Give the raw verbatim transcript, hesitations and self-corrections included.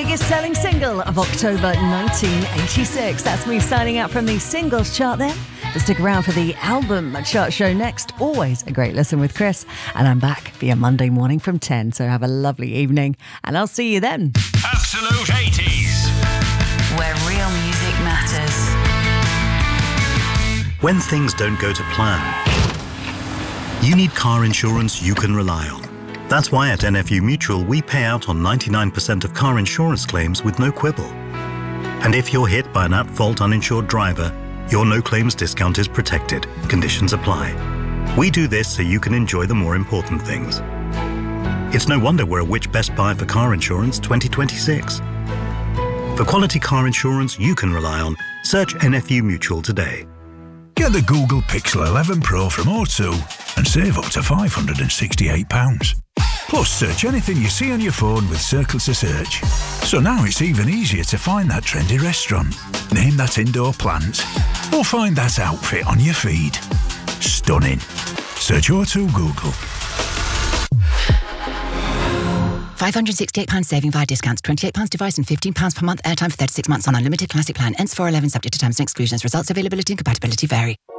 biggest selling single of October nineteen eighty-six. That's me signing out from the singles chart there. But stick around for the album chart show next. Always a great listen with Chris. And I'm back via Monday morning from ten. So have a lovely evening and I'll see you then. Absolute eighties. Where real music matters. When things don't go to plan, you need car insurance you can rely on. That's why at N F U Mutual we pay out on ninety-nine percent of car insurance claims with no quibble. And if you're hit by an at-fault uninsured driver, your no-claims discount is protected. Conditions apply. We do this so you can enjoy the more important things. It's no wonder we're a Which Best Buy for Car Insurance twenty twenty-six. For quality car insurance you can rely on, search N F U Mutual today. Get the Google Pixel eleven Pro from O two and save up to five hundred sixty-eight pounds. Plus, search anything you see on your phone with Circle to Search. So now it's even easier to find that trendy restaurant, name that indoor plant, or find that outfit on your feed. Stunning. Search O two Google. five hundred sixty-eight pounds saving via discounts, twenty-eight pounds device and fifteen pounds per month airtime for thirty-six months on unlimited classic plan. Ends four eleven subject to terms and exclusions. Results, availability and compatibility vary.